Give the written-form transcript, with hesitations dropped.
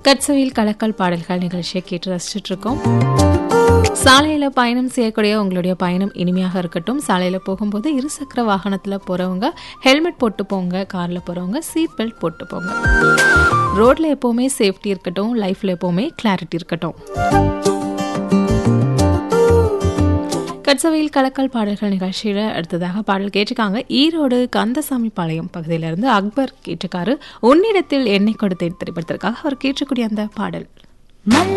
கட்சவில் கலக்கல் பாடல்கள் நிகழ்ச்சியை கேட்டு ரசிச்சுட்டு இருக்கோம். சாலையில பயணம் செய்யக்கூடிய உங்களுடைய பயணம் இனிமையாக இருக்கட்டும். சாலையில போகும்போது இருசக்கர வாகனத்துல போறவங்க ஹெல்மெட் போட்டு போங்க, கார்ல போறவங்க சீட் பெல்ட் போட்டு போங்க. ரோட்ல எப்பவுமே சேஃப்டி இருக்கட்டும், லைஃப்ல எப்பவுமே கிளாரிட்டி இருக்கட்டும். கட்சவையில் கலக்கல் பாடல்கள் நிகழ்ச்சியில அடுத்ததாக பாடல் கேட்டிருக்காங்க. ஈரோடு கந்தசாமி பாளையம் பகுதியிலிருந்து அக்பர் கேட்டிருக்காரு. உன்னிடத்தில் எண்ணெய் கொடுத்தேன் திரைப்படத்திற்காக அவர் கேட்டக்கூடிய அந்த பாடல்.